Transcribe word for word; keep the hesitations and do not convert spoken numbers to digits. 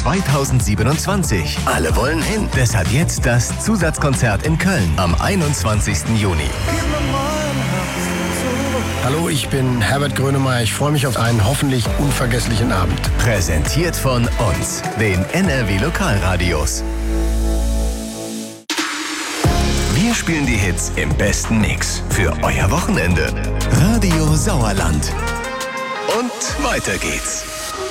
zweitausendsiebenundzwanzig. Alle wollen hin. Deshalb jetzt das Zusatzkonzert in Köln am einundzwanzigsten Juni. Hallo, ich bin Herbert Grönemeyer. Ich freue mich auf einen hoffentlich unvergesslichen Abend. Präsentiert von uns, den N R W Lokalradios. Wir spielen die Hits im besten Mix für euer Wochenende. Radio Sauerland. Und weiter geht's.